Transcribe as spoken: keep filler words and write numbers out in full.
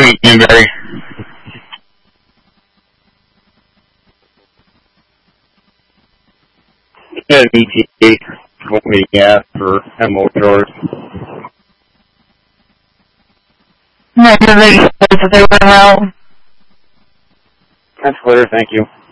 morning, Ian Barry. Yeah, an E T A twenty gas for M O chores. No, the lady says that they went well. That's clear, thank you.